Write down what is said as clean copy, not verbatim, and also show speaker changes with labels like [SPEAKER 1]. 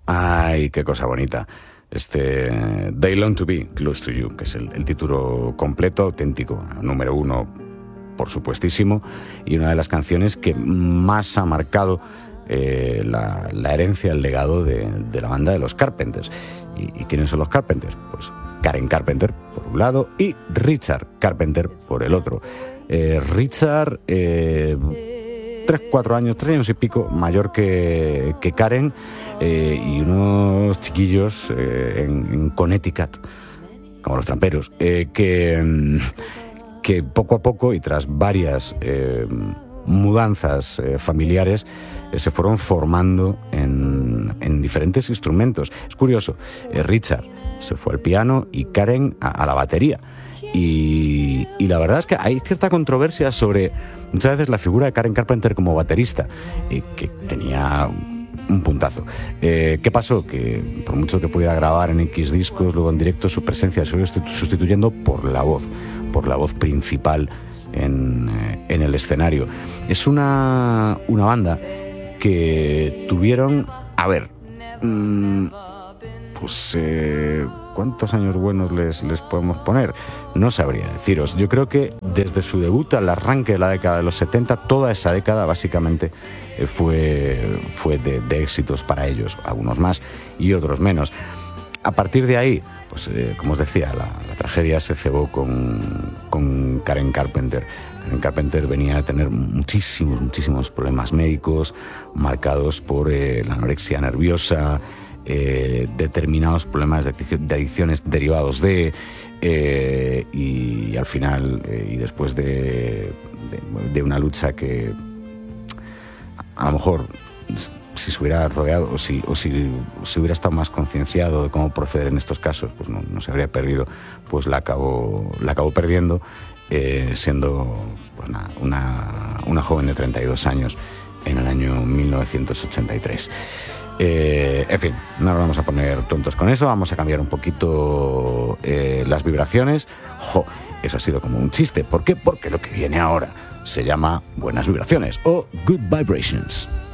[SPEAKER 1] Ay, qué cosa bonita. They Long to Be Close to You, que es el título completo, auténtico, número 1, por supuestísimo, y una de las canciones que más ha marcado la herencia, el legado de la banda de los Carpenters. ¿Y quiénes son los Carpenters? Pues Karen Carpenter, por un lado, y Richard Carpenter, por el otro. Richard, 3 años y pico mayor que Karen, y unos chiquillos en Connecticut, como los tramperos, que poco a poco y tras varias mudanzas familiares se fueron formando en diferentes instrumentos. Es curioso, Richard se fue al piano y Karen a la batería. Y la verdad es que hay cierta controversia sobre muchas veces la figura de Karen Carpenter como baterista, que tenía un puntazo. ¿Qué pasó? Que por mucho que pudiera grabar en X discos, luego en directo, su presencia se fue sustituyendo por la voz principal en el escenario. Es una banda que tuvieron, a ver, pues ¿cuántos años buenos les podemos poner? No sabría deciros. Yo creo que desde su debut al arranque de la década de los 70, toda esa década básicamente fue de éxitos para ellos, algunos más y otros menos. A partir de ahí, pues como os decía, la tragedia se cebó con Karen Carpenter. Karen Carpenter venía a tener muchísimos problemas médicos marcados por la anorexia nerviosa, determinados problemas de adicciones derivados y al final, y después de una lucha que a lo mejor, si se hubiera rodeado o si hubiera estado más concienciado de cómo proceder en estos casos, pues no se habría perdido, pues la acabó perdiendo, siendo pues una joven de 32 años en el año 1983. En fin, no nos vamos a poner tontos con eso, vamos a cambiar un poquito las vibraciones. Eso ha sido como un chiste. ¿Por qué? Porque lo que viene ahora se llama Buenas Vibraciones o Good Vibrations.